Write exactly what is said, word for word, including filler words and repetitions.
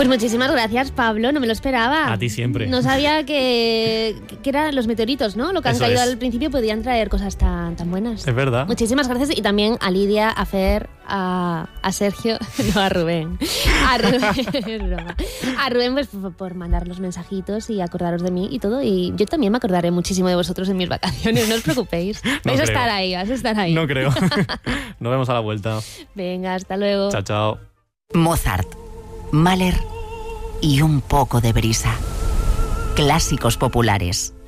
Pues muchísimas gracias, Pablo, no me lo esperaba. A ti siempre. No sabía que, que eran los meteoritos, ¿no? Lo que han Eso caído es. al principio podían traer cosas tan, tan buenas. Es verdad. Muchísimas gracias y también a Lidia, a Fer, a, a Sergio, no a Rubén. A Rubén, es broma. A Rubén pues, por, por mandar los mensajitos y acordaros de mí y todo. Y yo también me acordaré muchísimo de vosotros en mis vacaciones, no os preocupéis. No vais a creo. estar ahí, vais a estar ahí. No creo. Nos vemos a la vuelta. Venga, hasta luego. Chao, chao. Mozart, Mahler y un poco de brisa. Clásicos populares.